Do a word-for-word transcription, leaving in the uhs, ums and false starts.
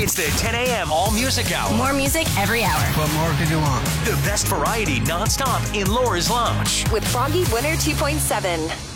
It's the ten a.m. All Music Hour. More music every hour. What more could you want? The best variety nonstop in Laura's Lounge. With Froggy Winter two point seven.